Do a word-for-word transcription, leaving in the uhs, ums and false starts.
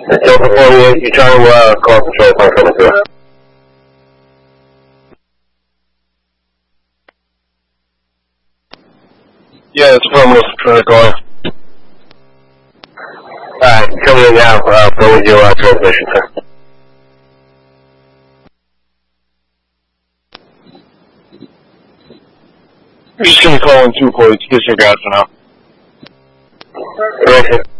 Delta forty-eight, you trying to uh, call control point coming through. Yeah, it's from Wilson trying to call. Alright, coming in now, uh, go with your uh, transmission, sir. You're just gonna call in two points, disregard for now. Correction.